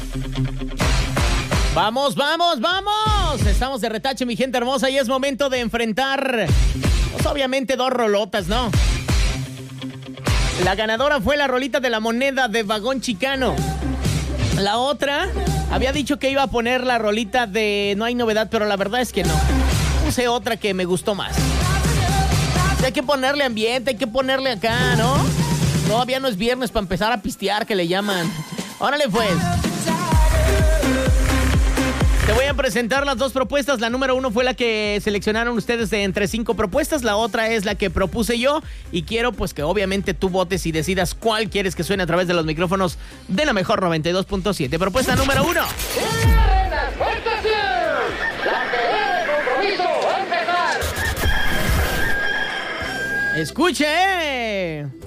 ¡Vamos, vamos, vamos! Estamos de retache, mi gente hermosa, y es momento de enfrentar, pues obviamente, dos rolotas, ¿no? La ganadora fue la rolita de la moneda de Vagón Chicano. La otra había dicho que iba a poner la rolita de No hay novedad, pero la verdad es que no. Puse otra que me gustó más. Hay que ponerle ambiente, hay que ponerle acá, ¿no? Todavía no es viernes para empezar a pistear, que le llaman. Órale, pues. Te voy a presentar las dos propuestas. La número 1 fue la que seleccionaron ustedes de entre 5 propuestas. La otra es la que propuse yo. Y quiero pues que obviamente tú votes y decidas cuál quieres que suene a través de los micrófonos de la mejor 92.7. Propuesta número 1. ¡Escuche!